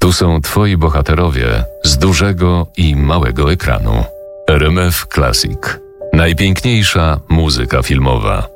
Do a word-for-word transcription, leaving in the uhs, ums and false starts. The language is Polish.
Tu są twoi bohaterowie z dużego i małego ekranu. R M F Classic. Najpiękniejsza muzyka filmowa.